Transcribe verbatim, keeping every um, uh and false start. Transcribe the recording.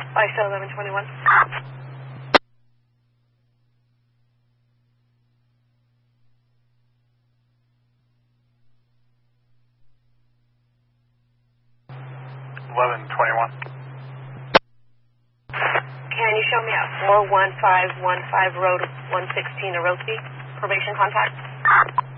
I S O eleven twenty-one. eleven twenty-one. Can you show me at four one five one five Road one sixteen, Oroki? Probation contact.